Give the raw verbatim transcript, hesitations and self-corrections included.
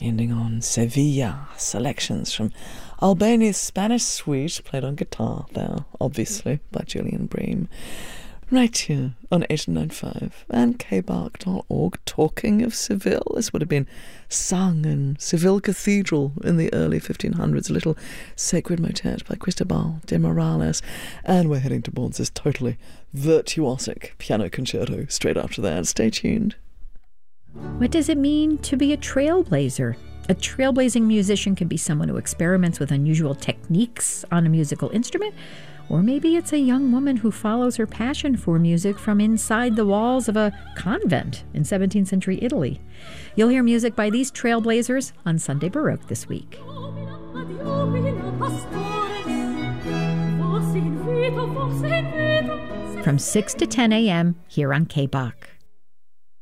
ending on Sevilla, selections from Albani's Spanish Suite, played on guitar there, obviously, by Julian Bream. Right here on eight nine five and k bark dot org. Talking of Seville, this would have been sung in Seville Cathedral in the early fifteen hundreds, a little sacred motet by Cristobal de Morales. And we're heading towards this totally virtuosic piano concerto straight after that. Stay tuned. What does it mean to be a trailblazer? A trailblazing musician can be someone who experiments with unusual techniques on a musical instrument, or maybe it's a young woman who follows her passion for music from inside the walls of a convent in seventeenth century Italy. You'll hear music by these trailblazers on Sunday Baroque this week. From six to ten a.m. here on K B A C.